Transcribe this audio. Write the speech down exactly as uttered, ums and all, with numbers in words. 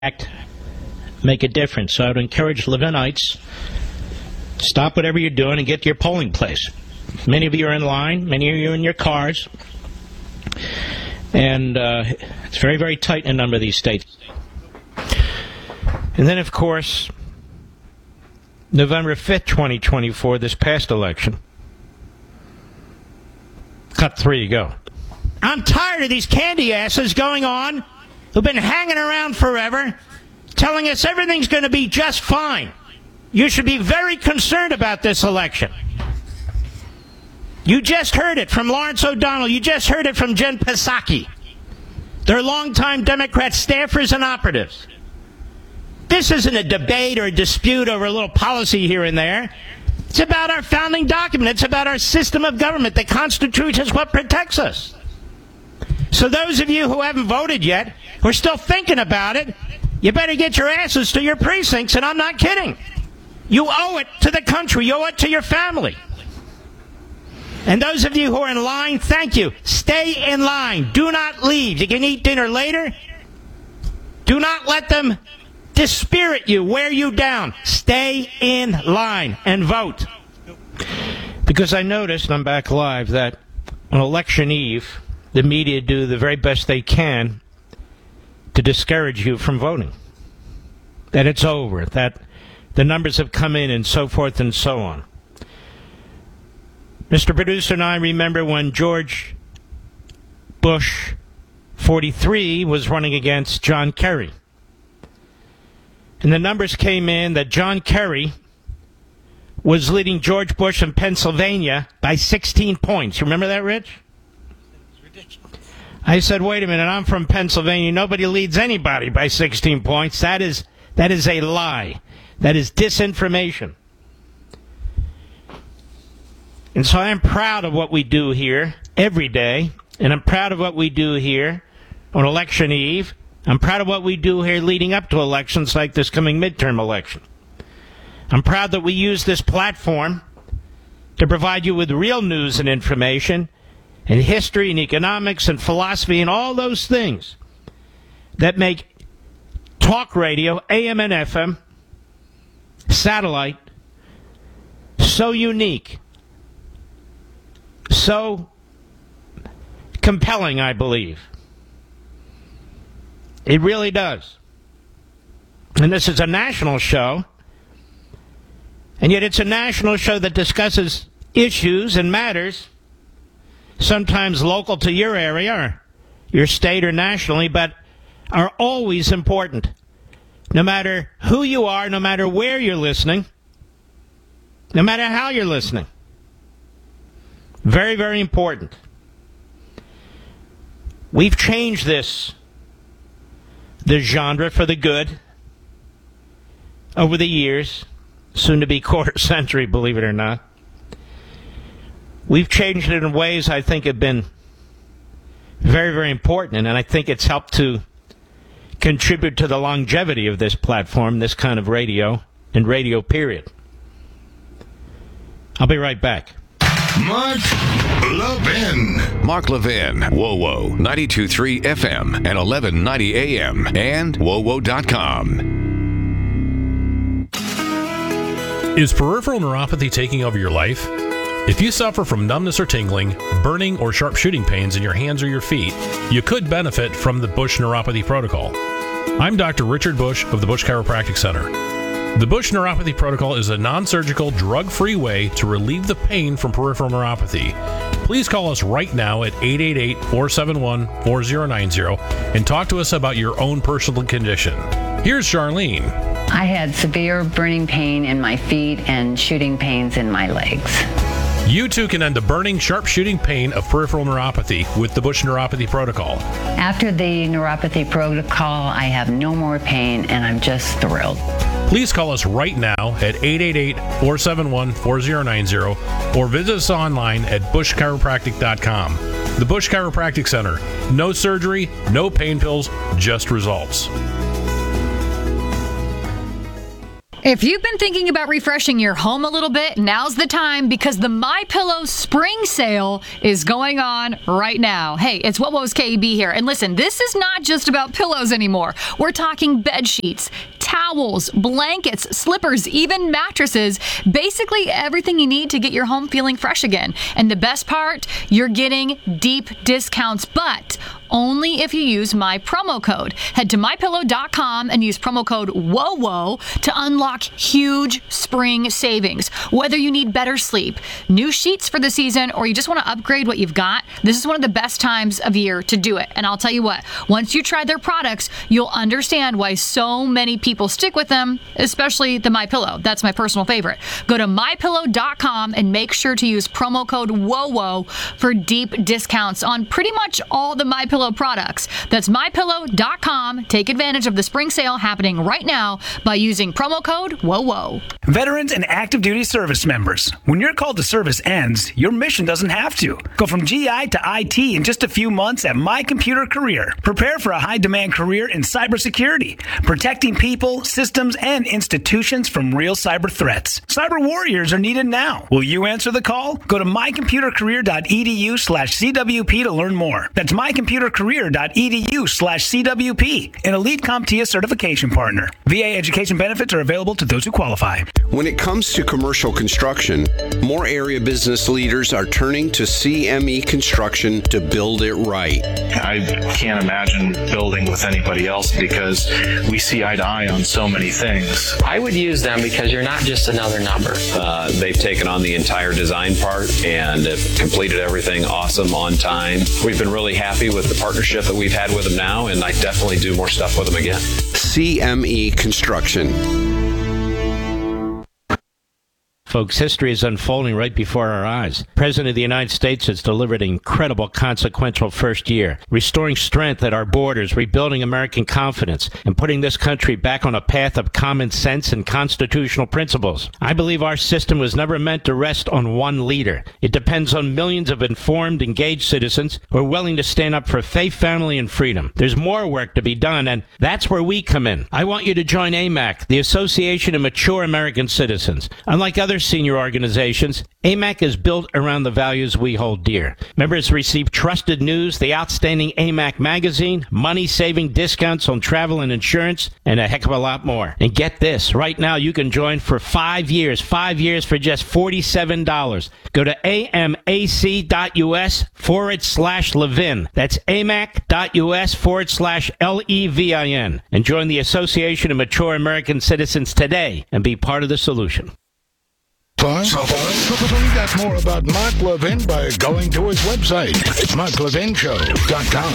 make a difference. So I would encourage Levinites, stop whatever you're doing and get to your polling place. Many of you are in line, many of you are in your cars, and uh, it's very, very tight in a number of these states. And then, of course, November fifth, twenty twenty-four, this past election. Cut three, go. I'm tired of these candy asses going on who've been hanging around forever, telling us everything's going to be just fine. You should be very concerned about this election. You just heard it from Lawrence O'Donnell. You just heard it from Jen Psaki. They're longtime Democrat staffers and operatives. This isn't a debate or a dispute over a little policy here and there. It's about our founding document. It's about our system of government. The Constitution is what protects us. So those of you who haven't voted yet, who are still thinking about it, you better get your asses to your precincts, and I'm not kidding. You owe it to the country. You owe it to your family. And those of you who are in line, thank you. Stay in line. Do not leave. You can eat dinner later. Do not let them dispirit you, wear you down. Stay in line and vote. Because I noticed, and I'm back live, that on election eve, the media do the very best they can to discourage you from voting. That it's over, that the numbers have come in, and so forth and so on. Mister Producer and I remember when George Bush, forty-three, was running against John Kerry. And the numbers came in that John Kerry was leading George Bush in Pennsylvania by sixteen points. You remember that, Rich? It's ridiculous. I said, wait a minute, I'm from Pennsylvania. Nobody leads anybody by sixteen points. That is, that is a lie. That is disinformation. And so I'm proud of what we do here every day, and I'm proud of what we do here on election eve. I'm proud of what we do here leading up to elections like this coming midterm election. I'm proud that we use this platform to provide you with real news and information and history and economics and philosophy and all those things that make talk radio, A M and F M, satellite, so unique, so compelling, I believe. It really does. And this is a national show, and yet it's a national show that discusses issues and matters, sometimes local to your area or your state or nationally, but are always important. No matter who you are, no matter where you're listening, no matter how you're listening. Very, very important. We've changed this, the genre, for the good over the years, soon to be quarter century, believe it or not. We've changed it in ways I think have been very, very important, and I think it's helped to contribute to the longevity of this platform, this kind of radio, and radio period. I'll be right back. Mark Levin. Mark Levin, W O W O, ninety-two point three F M and eleven ninety A M and W O W O dot com. Is peripheral neuropathy taking over your life? If you suffer from numbness or tingling, burning or sharp shooting pains in your hands or your feet, you could benefit from the Bush Neuropathy Protocol. I'm Doctor Richard Bush of the Bush Chiropractic Center. The Bush Neuropathy Protocol is a non-surgical, drug-free way to relieve the pain from peripheral neuropathy. Please call us right now at eight eight eight, four seven one, four zero nine zero and talk to us about your own personal condition. Here's Charlene. I had severe burning pain in my feet and shooting pains in my legs. You too can end the burning, sharp shooting pain of peripheral neuropathy with the Bush Neuropathy Protocol. After the neuropathy protocol, I have no more pain and I'm just thrilled. Please call us right now at eight eight eight, four seven one, four zero nine zero or visit us online at bush chiropractic dot com. The Bush Chiropractic Center. No surgery, no pain pills, just results. If you've been thinking about refreshing your home a little bit, now's the time because the MyPillow spring sale is going on right now. Hey, it's What Was K E B here. And listen, this is not just about pillows anymore. We're talking bed sheets, towels, blankets, slippers, even mattresses. Basically everything you need to get your home feeling fresh again. And the best part, you're getting deep discounts, but only if you use my promo code. Head to my pillow dot com and use promo code WOWO to unlock huge spring savings. Whether you need better sleep, new sheets for the season, or you just want to upgrade what you've got, this is one of the best times of year to do it. And I'll tell you what, once you try their products, you'll understand why so many people stick with them, especially the MyPillow. That's my personal favorite. Go to my pillow dot com and make sure to use promo code WOWO for deep discounts on pretty much all the MyPillow products. That's my pillow dot com. Take advantage of the spring sale happening right now by using promo code WOWO. Veterans and active duty service members, when your call to service ends, your mission doesn't have to. Go from G I to I T in just a few months at My Computer Career. Prepare for a high-demand career in cybersecurity, protecting people, systems, and institutions from real cyber threats. Cyber warriors are needed now. Will you answer the call? Go to my computer career dot e d u slash c w p to learn more. That's my computer career dot e d u slash c w p, an elite CompTIA certification partner. V A education benefits are available to those who qualify. When it comes to commercial construction, more area business leaders are turning to C M E Construction to build it right. I can't imagine building with anybody else because we see eye to eye on so many things. I would use them because you're not just another number. Uh, they've taken on the entire design part and have completed everything awesome on time. We've been really happy with the partnership that we've had with them now, and I definitely do more stuff with them again. C M E Construction. Folks, history is unfolding right before our eyes. The President of the United States has delivered an incredible, consequential first year, restoring strength at our borders, rebuilding American confidence, and putting this country back on a path of common sense and constitutional principles. I believe our system was never meant to rest on one leader. It depends on millions of informed, engaged citizens who are willing to stand up for faith, family, and freedom. There's more work to be done, and that's where we come in. I want you to join A M A C, the Association of Mature American Citizens. Unlike other senior organizations, A M A C is built around the values we hold dear. Members receive trusted news, the outstanding A M A C magazine, money-saving discounts on travel and insurance, and a heck of a lot more. And get this, right now you can join for five years, five years for just forty-seven dollars. Go to amac.us forward slash Levin. That's amac.us forward slash L E V I N. And join the Association of Mature American Citizens today and be part of the solution. Fun? Find out more about Mark Levin by going to his website, mark levin show dot com.